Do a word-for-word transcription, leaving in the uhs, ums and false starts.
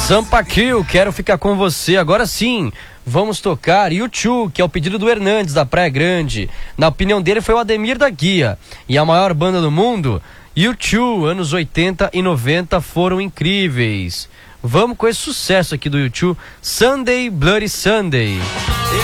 Sampa Kill, quero ficar com você. Agora sim, vamos tocar U dois, que é o pedido do Hernandes, da Praia Grande. Na opinião dele, foi o Ademir da Guia. E a maior banda do mundo, U dois, anos oitenta e noventa foram incríveis. Vamos com esse sucesso aqui do U dois, Sunday Bloody Sunday.